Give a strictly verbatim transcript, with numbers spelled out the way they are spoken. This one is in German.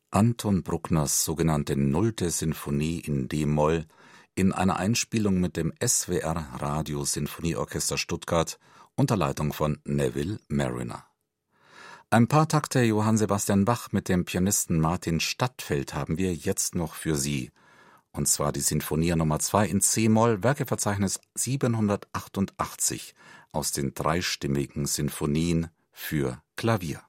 Anton Bruckners sogenannte Nullte Sinfonie in d-Moll in einer Einspielung mit dem S W R Radiosinfonieorchester Stuttgart unter Leitung von Neville Marriner. Ein paar Takte Johann Sebastian Bach mit dem Pianisten Martin Stadtfeld haben wir jetzt noch für Sie, und zwar die Sinfonie Nummer zwei in c-Moll, Werkeverzeichnis siebenhundertachtundachtzig aus den dreistimmigen Sinfonien für Klavier.